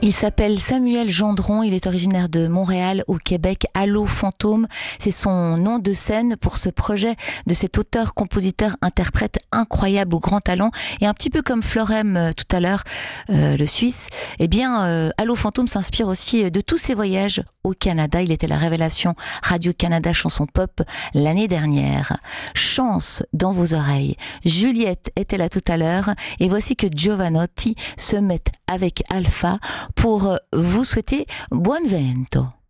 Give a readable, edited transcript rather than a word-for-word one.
Il s'appelle Samuel Gendron, il est originaire de Montréal au Québec. Allô Fantôme, c'est son nom de scène pour ce projet de cet auteur, compositeur, interprète incroyable au grand talent. Et un petit peu comme Florem tout à l'heure, le Suisse, eh bien Allô Fantôme s'inspire aussi de tous ses voyages au Canada. Il était la révélation Radio-Canada chanson pop l'année dernière. Chance dans vos oreilles. Juliette était là tout à l'heure et voici que Giovanotti se met avec Alpha pour vous souhaiter buon vento.